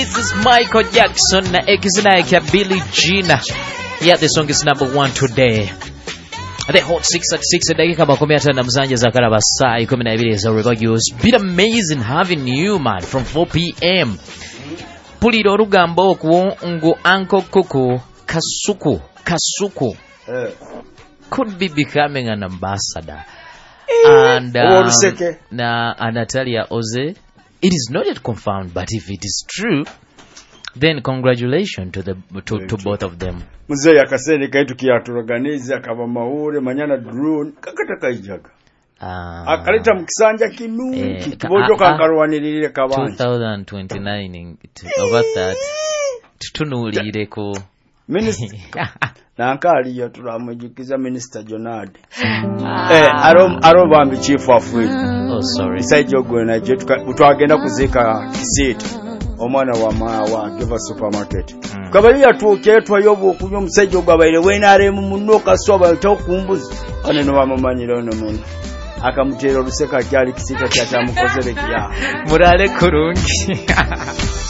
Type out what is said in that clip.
This is Michael Jackson na Exinaik ya Billie Jean. Yeah, the song is number 1 today. The hot 6 at 6 dakika 15 na mzanje za karaba saa 12 za Rebel. It's been amazing having you, man, from 4 p.m. Puliro rugambo okwo ngo Uncle Kuku Kasuku could be becoming an ambassador. And Natalia Oze, it is not yet confirmed, but if it is true, then congratulations to both of them. Mzee yakaseni kaitu kiaturaganiza kaba maure manyana drone kakataka ijaga. Akaleta mkisanja kinuki kibojo kankarwanirire kabanje 2029 over that tutunulireko minister nankali ya turamujikiza minister Jonade arobambi chief of oh sorry saijo gwena je twagenda kuzika kisita omwana wa mawa give supermarket kabali yatuke twayobo okunyo musaijo gwabaire wenare mu munoka soba tokumbuzi kaneno bamamanyira no mun akamutera oluseka kyali kisita kya tamukozere kya murale kurungi